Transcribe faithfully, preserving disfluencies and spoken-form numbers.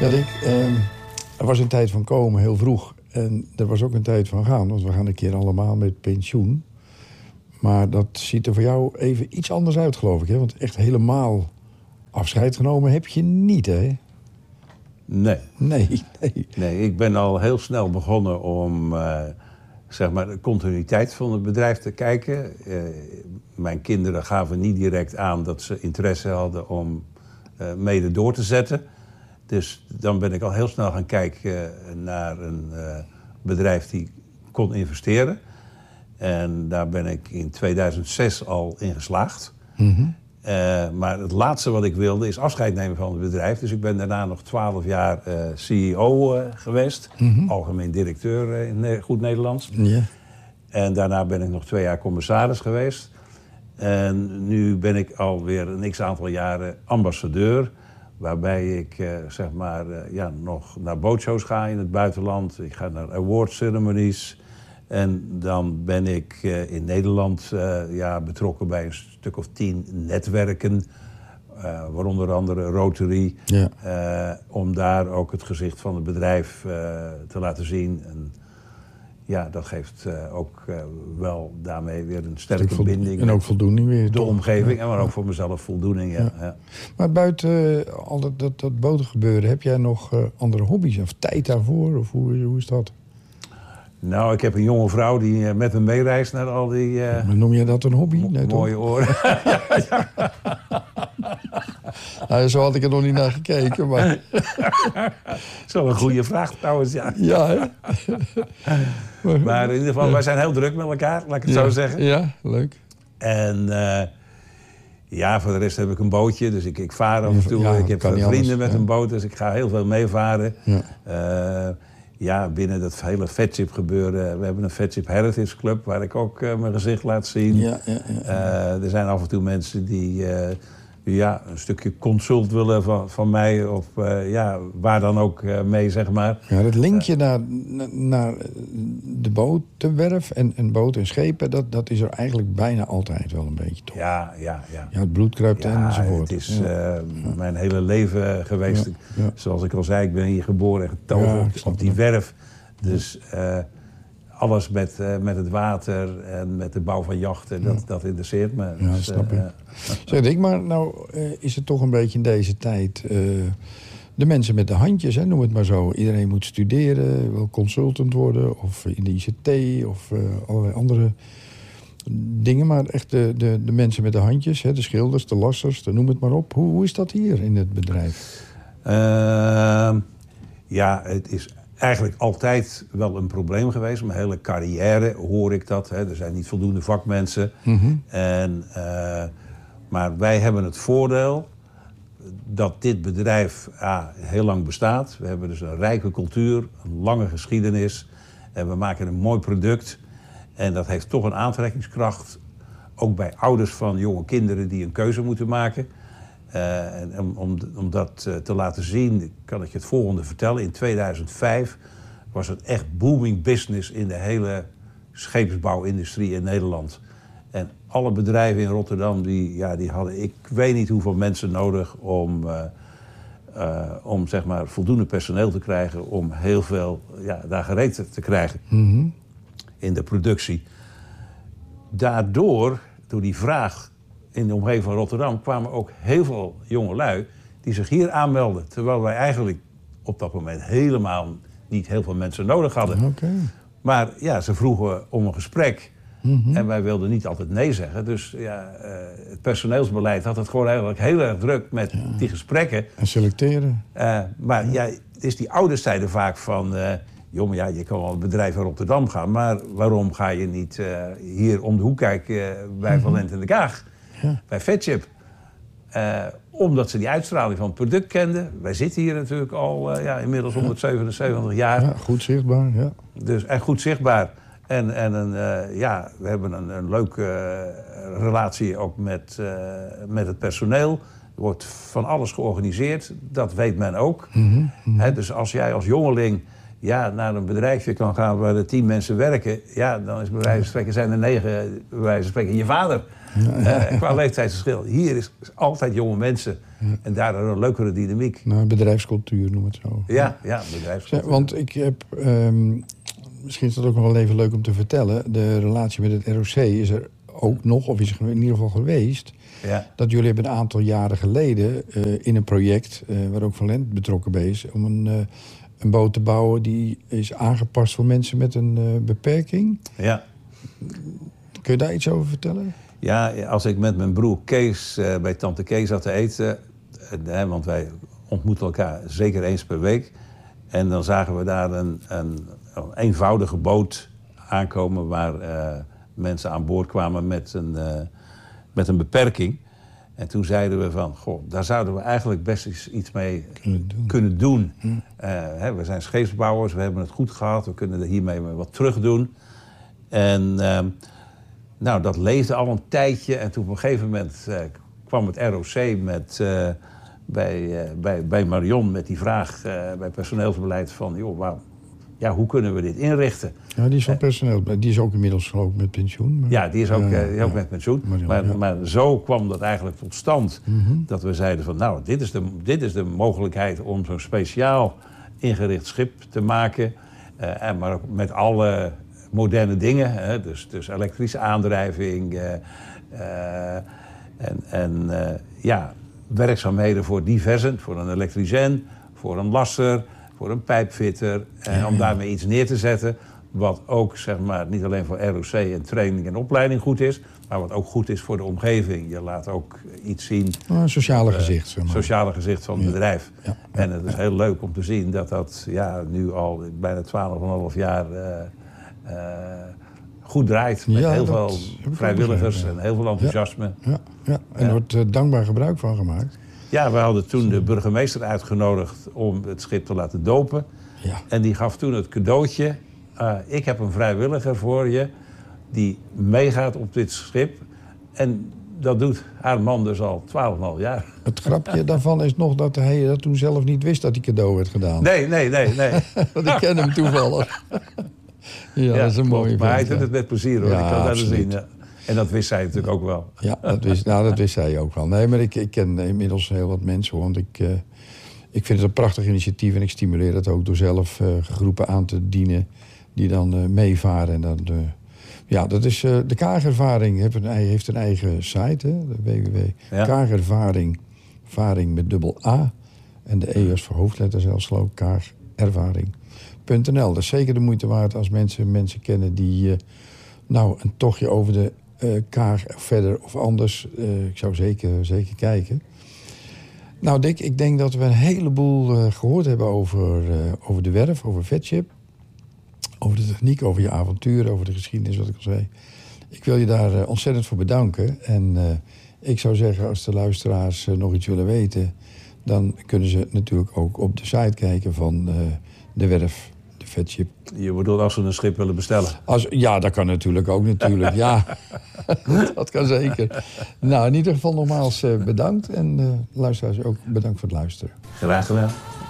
Ja, Dick, uh, er was een tijd van komen, heel vroeg. En er was ook een tijd van gaan, want we gaan een keer allemaal met pensioen. Maar dat ziet er voor jou even iets anders uit, geloof ik. Hè? Want echt helemaal afscheid genomen heb je niet, hè? Nee. Nee, nee. Nee, ik ben al heel snel begonnen om uh, zeg maar de continuïteit van het bedrijf te kijken. Uh, mijn kinderen gaven niet direct aan dat ze interesse hadden om uh, mede door te zetten. Dus dan ben ik al heel snel gaan kijken naar een uh, bedrijf die kon investeren. En daar ben ik in tweeduizend zes al in geslaagd. Mm-hmm. Uh, maar het laatste wat ik wilde is afscheid nemen van het bedrijf. Dus ik ben daarna nog twaalf jaar uh, C E O uh, geweest. Mm-hmm. Algemeen directeur uh, in ne- goed Nederlands. Yeah. En daarna ben ik nog twee jaar commissaris geweest. En nu ben ik alweer een x-aantal jaren ambassadeur. Waarbij ik uh, zeg maar uh, ja, nog naar bootshows ga in het buitenland. Ik ga naar award ceremonies. En dan ben ik uh, in Nederland uh, ja, betrokken bij een stuk of tien netwerken. Uh, waaronder andere Rotary. Ja. Uh, om daar ook het gezicht van het bedrijf uh, te laten zien. En ja, dat geeft uh, ook uh, wel daarmee weer een sterke vo- binding. En ook voldoening weer. De toch? omgeving, Ja. en maar ook voor mezelf voldoening. Ja. Ja. Ja. Maar buiten uh, al dat, dat, dat botengebeuren, heb jij nog uh, andere hobby's of tijd daarvoor? Of hoe, hoe is dat? Nou, ik heb een jonge vrouw die uh, met me meereist naar al die uh, Maar noem je dat een hobby? mo- Nee, toch? mooie oren. Nou, zo had ik er nog niet naar gekeken, maar Zo een goede vraag trouwens, ja. ja, hè? Maar in ieder geval, wij zijn heel druk met elkaar, laat ik het ja. zo zeggen. Ja, leuk. En uh, ja, voor de rest heb ik een bootje, dus ik, ik vaar af en toe. Ja, ik heb kan niet vrienden anders, met ja. een boot, dus ik ga heel veel meevaren. Ja. Uh, ja, binnen dat hele vetship gebeuren. We hebben een Vetship Heritage Club waar ik ook uh, mijn gezicht laat zien. Ja, ja, ja. Uh, er zijn af en toe mensen die uh, ja, een stukje consult willen van, van mij. Of uh, ja, waar dan ook uh, mee, zeg maar. Ja, dat linkje naar, naar de botenwerf en, en boten en schepen, dat, dat is er eigenlijk bijna altijd wel een beetje, toch? Ja, ja, ja. Ja, het bloed kruipt Ja, enzovoort. het is ja. uh, mijn hele leven geweest. Ja, ja. Zoals ik al zei, ik ben hier geboren en getogen Ja, ik snap op die het. werf. Dus uh, alles met, uh, met het water en met de bouw van jachten, dat, dat interesseert me. Ja, dat Dus, snap uh, ik. Zeg ik, maar nou uh, is het toch een beetje in deze tijd uh, de mensen met de handjes, hè, noem het maar zo. Iedereen moet studeren, wil consultant worden of in de I C T of uh, allerlei andere dingen. Maar echt de, de, de mensen met de handjes, hè, de schilders, de lassers, de, noem het maar op. Hoe, hoe is dat hier in het bedrijf? Uh, ja, het is eigenlijk altijd wel een probleem geweest. Mijn hele carrière hoor ik dat. Hè. Er zijn niet voldoende vakmensen. Mm-hmm. En, uh, maar wij hebben het voordeel dat dit bedrijf ja, heel lang bestaat. We hebben dus een rijke cultuur, een lange geschiedenis. En we maken een mooi product. En dat heeft toch een aantrekkingskracht. Ook bij ouders van jonge kinderen die een keuze moeten maken. Uh, en om, om, om dat uh, te laten zien, kan ik je het volgende vertellen. In tweeduizend vijf was het echt booming business in de hele scheepsbouwindustrie in Nederland. En alle bedrijven in Rotterdam, die, ja, die hadden ik weet niet hoeveel mensen nodig om, uh, uh, om zeg maar, voldoende personeel te krijgen, om heel veel ja, daar gereed te krijgen Mm-hmm. in de productie. Daardoor, door die vraag in de omgeving van Rotterdam, kwamen ook heel veel jongelui die zich hier aanmelden. Terwijl wij eigenlijk op dat moment helemaal niet heel veel mensen nodig hadden. Oké. Okay. Maar ja, ze vroegen om een gesprek. Mm-hmm. En wij wilden niet altijd nee zeggen. Dus ja, uh, het personeelsbeleid had het gewoon eigenlijk heel erg druk met ja. die gesprekken. En selecteren. Uh, maar ja, ja is die ouders zeiden vaak van... Uh, jongen, ja, je kan wel een bedrijf in Rotterdam gaan... maar waarom ga je niet uh, hier om de hoek kijken uh, bij mm-hmm. Valent en de Kaag? Ja. Bij Vetship. Uh, omdat ze die uitstraling van het product kenden. Wij zitten hier natuurlijk al uh, ja, inmiddels honderdzevenenzeventig jaar. Ja, goed zichtbaar, ja. Dus, en goed zichtbaar. En, en een, uh, ja, we hebben een, een leuke uh, relatie ook met, uh, met het personeel. Er wordt van alles georganiseerd, dat weet men ook. Mm-hmm. Mm-hmm. He, dus als jij als jongeling ja, naar een bedrijfje kan gaan waar er tien mensen werken, ja, dan is bij wijze van spreken zijn er negen, bij wijze van spreken je vader. Uh, qua leeftijdsverschil. Hier is altijd jonge mensen ja. en daardoor een leukere dynamiek. Nou, bedrijfscultuur noem het zo. Ja, ja, bedrijfscultuur. Want ik heb, um, misschien is dat ook nog wel even leuk om te vertellen, de relatie met het R O C is er ook nog, of is er in ieder geval geweest, ja. dat jullie hebben een aantal jaren geleden uh, in een project, uh, waar ook Van Lent betrokken bij is, om een, uh, een boot te bouwen die is aangepast voor mensen met een uh, beperking. Ja. Kun je daar iets over vertellen? Ja, als ik met mijn broer Kees uh, bij tante Kees zat te eten, uh, want wij ontmoeten elkaar zeker eens per week, en dan zagen we daar een, een, een eenvoudige boot aankomen waar uh, mensen aan boord kwamen met een, uh, met een beperking. En toen zeiden we van, goh, daar zouden we eigenlijk best eens iets mee kunnen doen. Kunnen doen. Hm. Uh, hè, we zijn scheepsbouwers, we hebben het goed gehad, we kunnen er hiermee wat terug doen. En uh, nou, dat leefde al een tijdje. En toen op een gegeven moment uh, kwam het R O C met, uh, bij, uh, bij, bij Marion met die vraag uh, bij personeelsbeleid van, joh, wow, ja, hoe kunnen we dit inrichten? Ja, die is van personeel. Die is ook inmiddels ook met pensioen. Maar... Ja, die is ook, uh, die is ook ja. met pensioen. Marion, maar, ja. maar zo kwam dat eigenlijk tot stand. Mm-hmm. Dat we zeiden van, nou, dit is de, dit is de mogelijkheid om zo'n speciaal ingericht schip te maken. Uh, en maar ook met alle moderne dingen. Hè? Dus, dus elektrische aandrijving. Uh, uh, en en uh, ja, werkzaamheden voor diversen. Voor een elektricien, voor een lasser, voor een pijpfitter. En ja, om daarmee iets neer te zetten. Wat ook, zeg maar, niet alleen voor R O C en training en opleiding goed is, maar wat ook goed is voor de omgeving. Je laat ook iets zien. Een sociale uh, gezicht, zeg maar. Sociale gezicht van het ja. bedrijf. Ja. En het is heel leuk om te zien dat dat ja, nu al bijna twaalf komma vijf jaar uh, uh, goed draait. Met ja, heel veel vrijwilligers ja. en heel veel enthousiasme. Ja, ja, ja. En er ja. wordt uh, dankbaar gebruik van gemaakt. Ja, we hadden toen de burgemeester uitgenodigd om het schip te laten dopen. Ja. En die gaf toen het cadeautje. Uh, ik heb een vrijwilliger voor je die meegaat op dit schip. En dat doet haar man dus al twaalf komma vijf jaar. Het grapje daarvan is nog dat hij dat toen zelf niet wist dat die cadeau werd gedaan. Nee, nee, nee. nee. Want ik ken hem toevallig. ja, ja, dat is een mooie vent. Maar hij doet het met plezier hoor, ja, ik kan dat absoluut. zien. Ja. En dat wist zij natuurlijk ook wel. Ja, dat wist, nou, dat wist zij ook wel. Nee, maar ik, ik ken inmiddels heel wat mensen, want ik, uh, ik vind het een prachtig initiatief en ik stimuleer het ook door zelf uh, groepen aan te dienen die dan uh, meevaren. En dan, uh, ja, dat is uh, de Kaagervaring heeft een, heeft een eigen site, hè, de w w w punt Kaagervaring, varing met dubbel A en de E als voor hoofdletter zelfs geloof ik, kaagervaring punt n l. Dat is zeker de moeite waard als mensen mensen kennen die uh, nou een tochtje over de uh, Kaag verder of anders. Uh, ik zou zeker, zeker kijken. Nou Dick, ik denk dat we een heleboel uh, gehoord hebben over, uh, over de werf, over Vetship. Over de techniek, over je avonturen, over de geschiedenis, wat ik al zei. Ik wil je daar uh, ontzettend voor bedanken. En uh, ik zou zeggen, als de luisteraars uh, nog iets willen weten, dan kunnen ze natuurlijk ook op de site kijken van uh, de werf, de Vetship. Je bedoelt als ze een schip willen bestellen? Als, ja, dat kan natuurlijk ook natuurlijk, ja. Dat kan zeker. Nou, in ieder geval nogmaals uh, bedankt. En uh, luisteraars ook bedankt voor het luisteren. Graag gedaan.